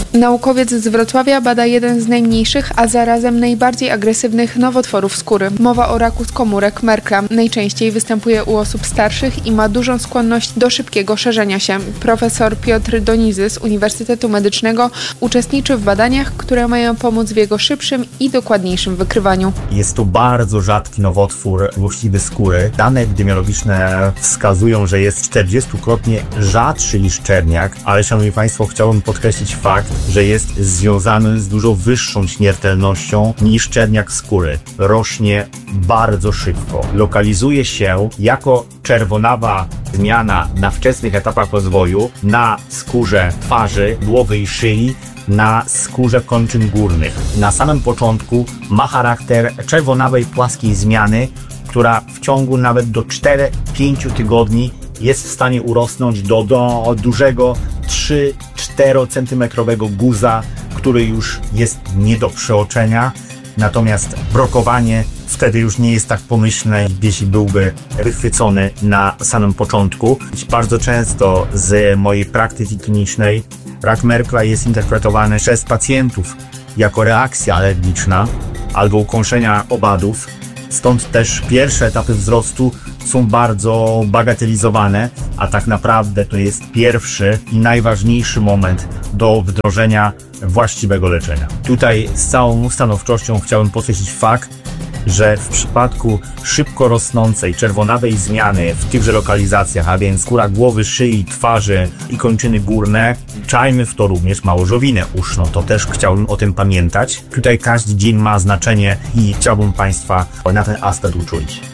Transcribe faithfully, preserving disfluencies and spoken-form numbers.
Naukowiec z Wrocławia bada jeden z najmniejszych, a zarazem najbardziej agresywnych nowotworów skóry. Mowa o raku komórek Merkla. Najczęściej występuje u osób starszych i ma dużą skłonność do szybkiego szerzenia się. Profesor Piotr Donizy z Uniwersytetu Medycznego uczestniczy w badaniach, które mają pomóc w jego szybszym i dokładniejszym wykrywaniu. Jest to bardzo rzadki nowotwór złośliwy skóry. Dane epidemiologiczne wskazują, że jest czterdziestokrotnie rzadszy niż czerniak, ale szanowni Państwo, chciałbym podkreślić fakt, że jest związany z dużo wyższą śmiertelnością niż czerniak skóry. Rośnie bardzo szybko. Lokalizuje się jako czerwonawa zmiana na wczesnych etapach rozwoju na skórze twarzy, głowy i szyi, na skórze kończyn górnych. Na samym początku ma charakter czerwonawej płaskiej zmiany, która w ciągu nawet do czterech do pięciu tygodni jest w stanie urosnąć do, do dużego trzy do czterech centymetrowego guza, który już jest nie do przeoczenia. Natomiast brokowanie wtedy już nie jest tak pomyślne, jeśli byłby wychwycony na samym początku. Bardzo często z mojej praktyki klinicznej rak Merkla jest interpretowany przez pacjentów jako reakcja alergiczna albo ukąszenia owadów. Stąd też pierwsze etapy wzrostu są bardzo bagatelizowane, a tak naprawdę to jest pierwszy i najważniejszy moment do wdrożenia właściwego leczenia. Tutaj z całą stanowczością chciałbym podkreślić fakt, że w przypadku szybko rosnącej czerwonawej zmiany w tychże lokalizacjach, a więc skóra głowy, szyi, twarzy i kończyny górne, czajmy w to również małożowinę uszną. To też chciałbym o tym pamiętać. Tutaj każdy dzień ma znaczenie i chciałbym Państwa na ten aspekt uczulić.